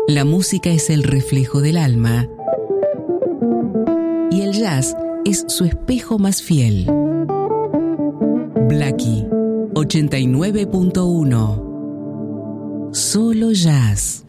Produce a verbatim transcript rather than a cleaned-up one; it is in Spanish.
La música es el reflejo del alma y el jazz es su espejo más fiel. Blackie ochenta y nueve punto uno. Solo jazz.